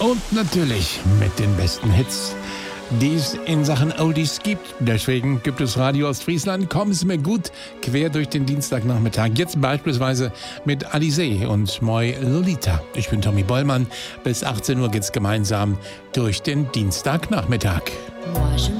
Und natürlich mit den besten Hits, die es in Sachen Oldies gibt. Deswegen gibt es Radio Ostfriesland. Komm es mir gut quer durch den Dienstagnachmittag. Jetzt beispielsweise mit Alizé und Moi Lolita. Ich bin Tommy Bollmann. Bis 18 Uhr geht's gemeinsam durch den Dienstagnachmittag. Moi, je